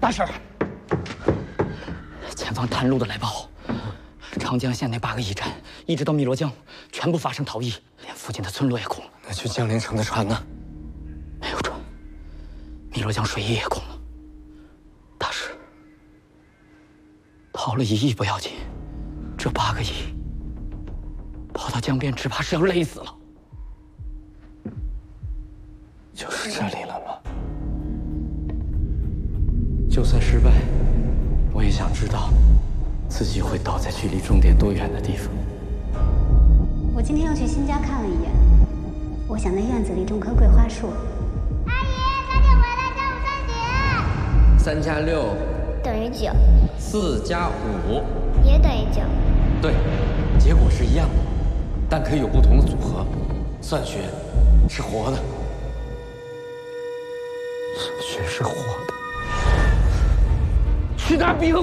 大婶，前方探路的来报，长江县内8个驿站，一直到汨罗江，全部发生逃逸，连附近的村落也空了。 那去江陵城的船呢？ 没有船，汨罗江水域也空了。大师，逃了1亿不要紧，这8个亿，跑到江边只怕是要累死了。 就是这里了吗？ 就算失败，我也想知道自己会倒在距离终点多远的地方。 我今天又去新家看了一眼，我想那院子里种棵桂花树。 阿姨，早点回来，加5算几 3加6 等于9， 4加5 也等于9。 对，结果是一样的，但可以有不同的组合。算学是活的， 数学是活的。 去拿笔和